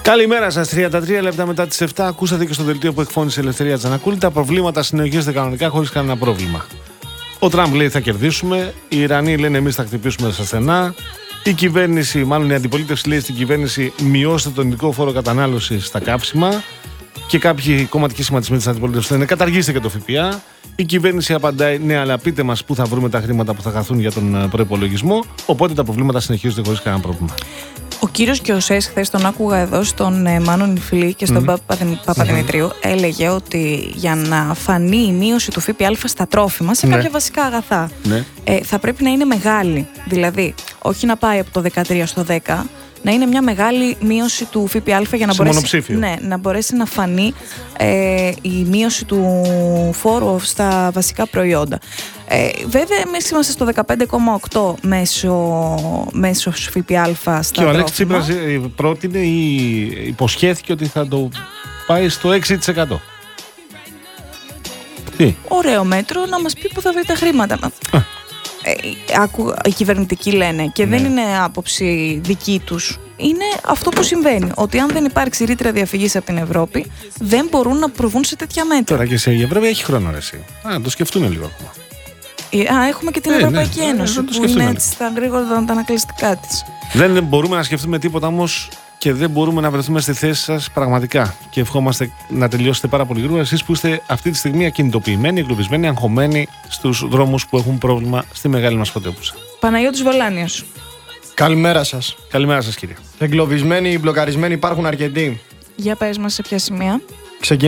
Καλημέρα σας. 33 λεπτά μετά τις 7 ακούσατε και στο δελτίο που εκφώνησε η Ελευθερία Τζανακούλη. Τα προβλήματα συνεχίζονται κανονικά χωρίς κανένα πρόβλημα. Ο Τραμπ λέει θα κερδίσουμε. Οι Ιρανοί λένε εμείς θα χτυπήσουμε στα στενά. Η κυβέρνηση, μάλλον η αντιπολίτευση λέει στην κυβέρνηση μειώστε τον ειδικό φόρο κατανάλωσης στα καύσιμα. Και κάποιοι κομματικοί σχηματισμοί της αντιπολίτευσης λένε καταργήστε και το ΦΠΑ. Η κυβέρνηση απαντάει ναι, αλλά πείτε μας πού θα βρούμε τα χρήματα που θα χαθούν για τον προϋπολογισμό. Οπότε τα προβλήματα συνεχίζονται χωρίς κανένα πρόβλημα. Ο κύριος Κιωσές, χθες τον άκουγα εδώ στον Μάνο Νιφλή και στον Παπαδημητρίου, έλεγε ότι για να φανεί η μείωση του ΦΠΑ στα τρόφιμα σε κάποια βασικά αγαθά θα πρέπει να είναι μεγάλη. Δηλαδή, όχι να πάει από το 13 στο 10, να είναι μια μεγάλη μείωση του ΦΠΑ για να μπορέσει, να μπορέσει να φανεί η μείωση του φόρου στα βασικά προϊόντα. Βέβαια, εμείς είμαστε στο 15,8 μέσω ΦΠΑ στα τρόφιμα. Και ο Αλέξης Τσίπρας πρότεινε ή υποσχέθηκε ότι θα το πάει στο 6%. Τι? Ωραίο μέτρο, να μας πει που θα βρει τα χρήματα. Οι κυβερνητικοί λένε και δεν είναι άποψη δική τους. Είναι αυτό που συμβαίνει. Ότι αν δεν υπάρξει ρήτρα διαφυγής από την Ευρώπη, δεν μπορούν να προβούν σε τέτοια μέτρα. Τώρα και η Ευρώπη έχει χρόνο, αρέσει. Να το σκεφτούν λίγο ακόμα. Έχουμε και την Ευρωπαϊκή Ένωση που είναι έτσι στα γρήγορα τα ανακλαστικά της. Δεν μπορούμε να σκεφτούμε τίποτα όμως και δεν μπορούμε να βρεθούμε στη θέση σας πραγματικά. Και ευχόμαστε να τελειώσετε πάρα πολύ γρήγορα. Εσείς που είστε αυτή τη στιγμή ακινητοποιημένοι, εγκλωβισμένοι, αγχωμένοι στους δρόμους που έχουν πρόβλημα στη μεγάλη μας πρωτεύουσα. Παναγιώτης Βολάνιος. Καλημέρα σας. Καλημέρα σας, κύριε. Εγκλωβισμένοι, μπλοκαρισμένοι υπάρχουν αρκετοί. Για πες μας σε ποια σημεία.